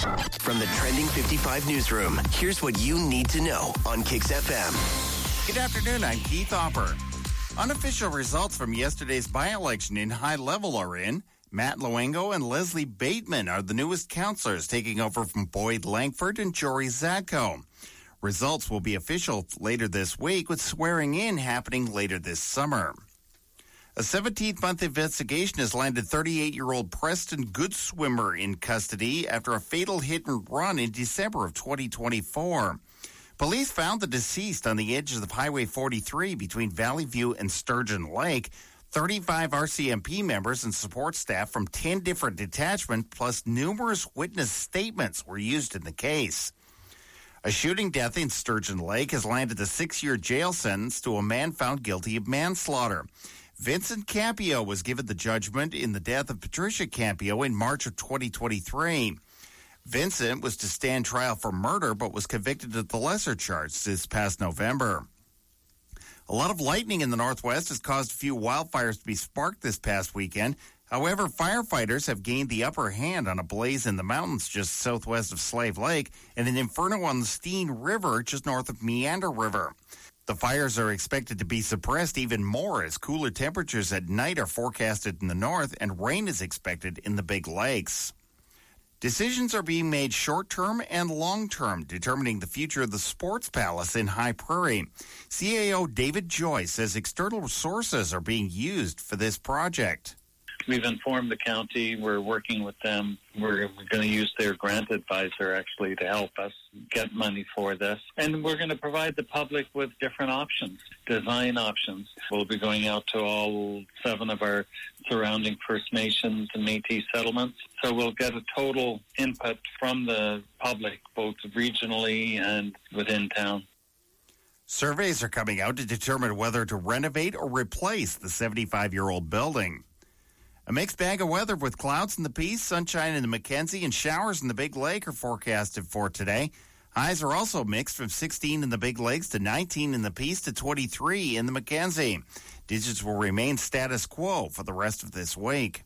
From the Trending 55 newsroom, here's what you need to know on Kix FM. Good afternoon, I'm Keith Hopper. Unofficial results from yesterday's by-election in High Level are in. Matt Luengo and Leslie Bateman are the newest councillors, taking over from Boyd Langford and Jory Zadko. Results will be official later this week, with swearing in happening later this summer. A 17-month investigation has landed 38-year-old Preston Goodswimmer in custody after a fatal hit and run in December of 2024. Police found the deceased on the edges of Highway 43 between Valley View and Sturgeon Lake. 35 RCMP members and support staff from 10 different detachments, plus numerous witness statements, were used in the case. A shooting death in Sturgeon Lake has landed a 6-year jail sentence to a man found guilty of manslaughter. Vincent Campio was given the judgment in the death of Patricia Campio in March of 2023. Vincent was to stand trial for murder, but was convicted of the lesser charge this past November. A lot of lightning in the Northwest has caused a few wildfires to be sparked this past weekend. However, firefighters have gained the upper hand on a blaze in the mountains just southwest of Slave Lake and an inferno on the Steen River just north of Meander River. The fires are expected to be suppressed even more as cooler temperatures at night are forecasted in the north and rain is expected in the Big Lakes. Decisions are being made short-term and long-term, determining the future of the Sports Palace in High Prairie. CAO David Joy says external sources are being used for this project. We've informed the county. We're working with them. We're going to use their grant advisor, actually, to help us get money for this. And we're going to provide the public with different options, design options. We'll be going out to all 7 of our surrounding First Nations and Métis settlements. So we'll get a total input from the public, both regionally and within town. Surveys are coming out to determine whether to renovate or replace the 75-year-old building. A mixed bag of weather with clouds in the Peace, sunshine in the Mackenzie, and showers in the Big Lake are forecasted for today. Highs are also mixed from 16 in the Big Lakes to 19 in the Peace to 23 in the Mackenzie. Digits will remain status quo for the rest of this week.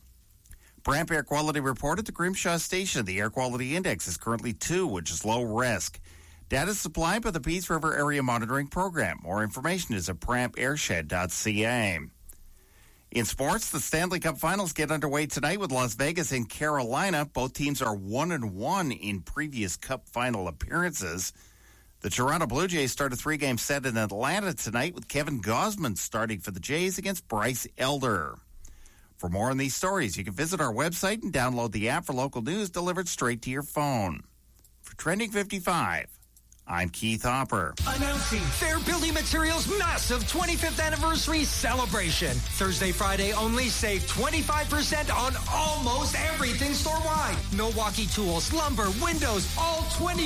Brant Air Quality Report at the Grimshaw Station. The air quality index is currently 2, which is low risk. Data supplied by the Peace River Area Monitoring Program. More information is at prampairshed.ca. In sports, the Stanley Cup Finals get underway tonight with Las Vegas and Carolina. Both teams are 1-1 in previous Cup final appearances. The Toronto Blue Jays start a 3-game set in Atlanta tonight with Kevin Gausman starting for the Jays against Bryce Elder. For more on these stories, you can visit our website and download the app for local news delivered straight to your phone. For Trending 55, I'm Keith Hopper. Announcing Fair Building Materials' massive 25th anniversary celebration. Thursday, Friday only, save 25% on almost everything store-wide. Milwaukee tools, lumber, windows, all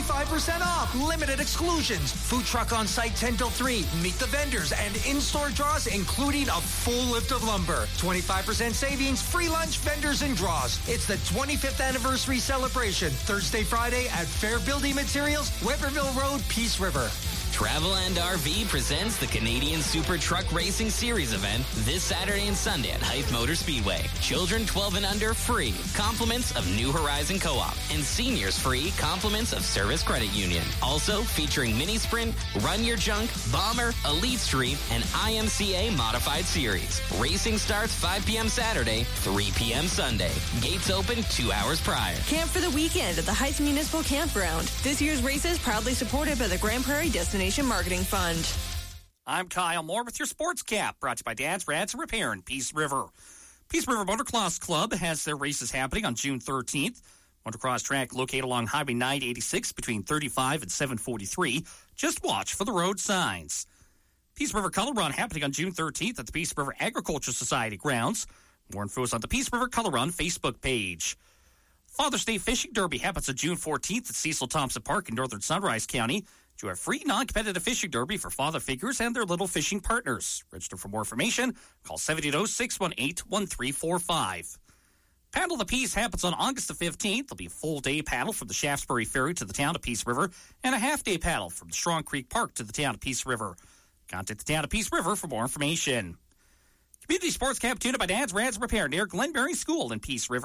25% off. Limited exclusions. Food truck on site 10 till 3. Meet the vendors and in-store draws, including a full lift of lumber. 25% savings, free lunch, vendors, and draws. It's the 25th anniversary celebration. Thursday, Friday at Fair Building Materials, Weberville Road, Peace River. Travel and RV presents the Canadian Super Truck Racing Series event this Saturday and Sunday at Hythe Motor Speedway. Children 12 and under free, compliments of New Horizon Co-op, and seniors free, compliments of Service Credit Union. Also featuring Mini Sprint, Run Your Junk, Bomber, Elite Street, and IMCA Modified Series. Racing starts 5 p.m. Saturday, 3 p.m. Sunday. Gates open 2 hours prior. Camp for the weekend at the Hythe Municipal Campground. This year's races proudly supported by the Grand Prairie Destination Marketing Fund. I'm Kyle Moore with your Sports Cap, brought to you by Dad's Rats and Repair in Peace River. Peace River Motocross Club has their races happening on June 13th. Motocross track located along Highway 986 between 35 and 743. Just watch for the road signs. Peace River Color Run happening on June 13th at the Peace River Agriculture Society grounds. More info is on the Peace River Color Run Facebook page. Father's Day Fishing Derby happens on June 14th at Cecil Thompson Park in northern Sunrise County. To a free non-competitive fishing derby for father figures and their little fishing partners. Register for more information. Call 780-618-1345. Paddle the Peace happens on August the 15th. There'll be a full-day paddle from the Shaftesbury Ferry to the town of Peace River and a half-day paddle from the Strong Creek Park to the town of Peace River. Contact the town of Peace River for more information. Community Sports Cap tuned by Dad's Rats Repair near Glenberry School in Peace River.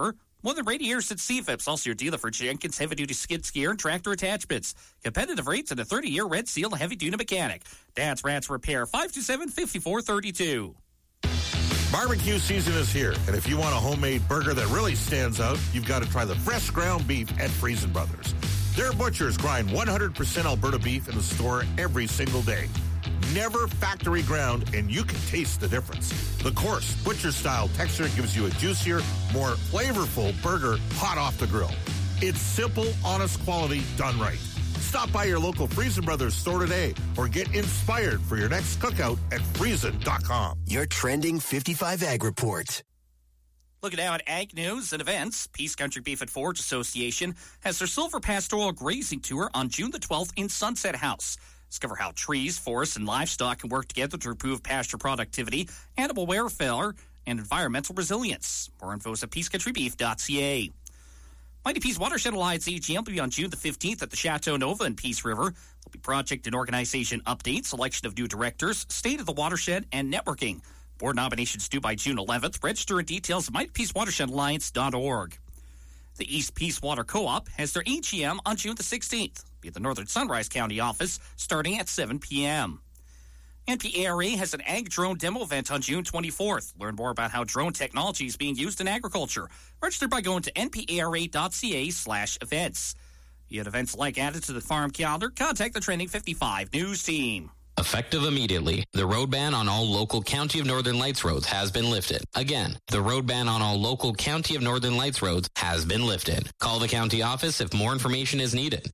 More than 80 years at CFIPS, also your dealer for Jenkins heavy-duty skid steer and tractor attachments. Competitive rates and a 30-year Red Seal heavy-duty mechanic. Dad's Rats Repair, 527-5432. Barbecue season is here, and if you want a homemade burger that really stands out, you've got to try the fresh ground beef at Friesen Brothers. Their butchers grind 100% Alberta beef in the store every single day. Never factory ground, and you can taste the difference. The coarse, butcher-style texture gives you a juicier, more flavorful burger hot off the grill. It's simple, honest quality done right. Stop by your local Friesen Brothers store today or get inspired for your next cookout at Friesen.com. Your Trending 55 Ag Report. Looking now at ag news and events, Peace Country Beef and Forage Association has their Silver Pastoral Grazing Tour on June the 12th in Sunset House. Discover how trees, forests, and livestock can work together to improve pasture productivity, animal welfare, and environmental resilience. More info is at peacecountrybeef.ca. Mighty Peace Watershed Alliance AGM will be on June the 15th at the Chateau Nova in Peace River. There'll be project and organization updates, selection of new directors, state of the watershed, and networking. Board nominations due by June 11th. Register and details at mightypeacewatershedalliance.org. The East Peace Water Co-op has their AGM on June the 16th. Be at the Northern Sunrise County office starting at 7 p.m. NPARA has an ag drone demo event on June 24th. Learn more about how drone technology is being used in agriculture. Register by going to npara.ca/events. You had events like added to the farm calendar. Contact the Trending 55 News team. Effective immediately, the road ban on all local County of Northern Lights roads has been lifted. Again, the road ban on all local County of Northern Lights roads has been lifted. Call the county office if more information is needed.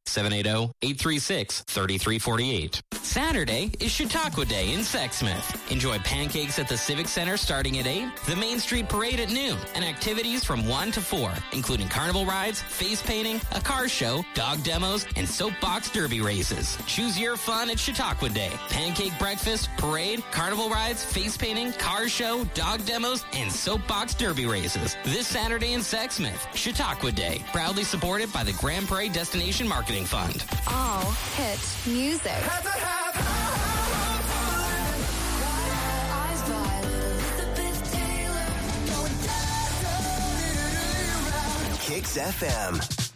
780-836-3348. Saturday is Chautauqua Day in Sexsmith. Enjoy pancakes at the Civic Center starting at 8, the Main Street Parade at noon, and activities from 1 to 4, including carnival rides, face painting, a car show, dog demos, and soapbox derby races. Choose your fun at Chautauqua Day. Pancake breakfast, parade, carnival rides, face painting, car show, dog demos, and soapbox derby races. This Saturday in Sexsmith, Chautauqua Day. Proudly supported by the Grand Prairie Destination Marketing Fund. All hit music. Kicks FM.